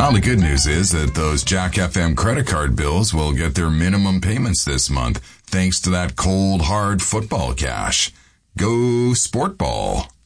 Well, the good news is that those Jack FM credit card bills will get their minimum payments this month thanks to that cold, hard football cash. Go Sport Ball.